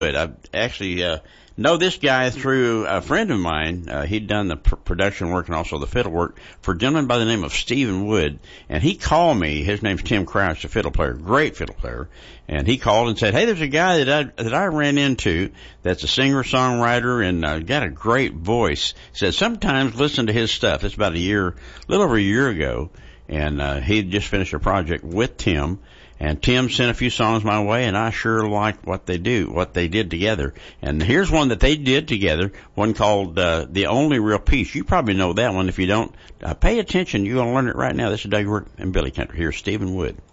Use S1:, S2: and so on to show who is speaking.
S1: But I actually know this guy through a friend of mine. He'd done the production work and also the fiddle work for a gentleman by the name of Stephen Wood. And he called me. His name's Tim Crouch, a fiddle player, great fiddle player. And he called and said, hey, there's a guy that I ran into that's a singer-songwriter and got a great voice. He said, sometimes listen to his stuff. It's about a little over a year ago. And he just finished a project with Tim. And Tim sent a few songs my way, and I sure liked what they did together. And here's one that they did together, one called The Only Real Peace. You probably know that one. If you don't, pay attention. You're going to learn it right now. This is Doug York and Billy Country. Here's Stephen Wood.